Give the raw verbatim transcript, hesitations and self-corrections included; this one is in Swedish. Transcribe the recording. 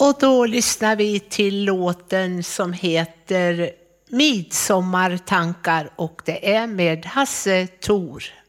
Och då lyssnar vi till låten som heter Midsommartankar och det är med Hasse Thor.